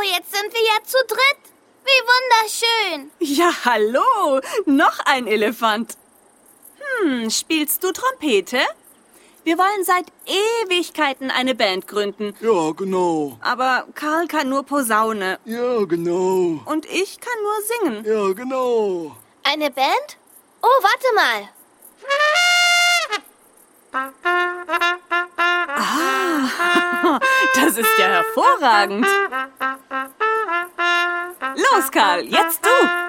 jetzt sind wir ja zu dritt. Wie wunderschön. Ja, hallo, noch ein Elefant. Spielst du Trompete? Wir wollen seit Ewigkeiten eine Band gründen. Ja, genau. Aber Karl kann nur Posaune. Ja, genau. Und ich kann nur singen. Ja, genau. Eine Band? Oh, warte mal. Das ist ja hervorragend. Los, Karl, jetzt du.